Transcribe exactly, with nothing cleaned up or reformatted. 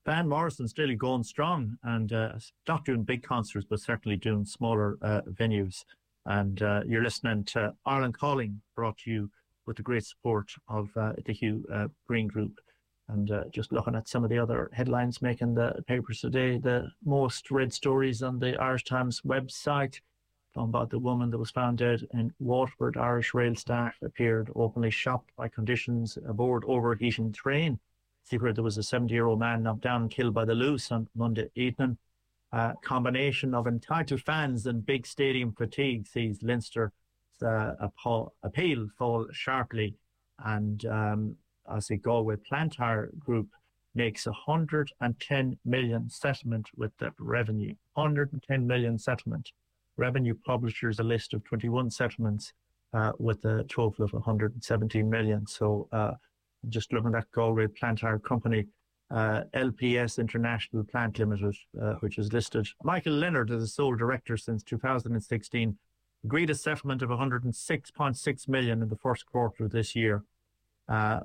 Van Morrison's still going strong and uh, not doing big concerts, but certainly doing smaller uh, venues. And uh, you're listening to Ireland Calling, brought to you with the great support of uh, the Hugh uh, Green Group. And uh, just looking at some of the other headlines making the papers today, the most read stories on the Irish Times website, talking about the woman that was found dead in Waterford. Irish rail staff appeared openly shocked by conditions aboard overheating train. See where there was a seventy-year-old man knocked down and killed by the Luce on Monday evening. A combination of entitled fans and big stadium fatigue sees Leinster's uh, appeal fall sharply. And um, as the Galway Plantar Group makes a one hundred ten million settlement with the revenue. one hundred ten million settlement. Revenue publishes a list of twenty-one settlements uh, with a total of one hundred seventeen million. So, uh, just looking at Galway Plantar Company, uh, L P S International Plant Limited, uh, which is listed. Michael Leonard is the sole director since two thousand sixteen, agreed a settlement of one hundred six point six million in the first quarter of this year. Uh,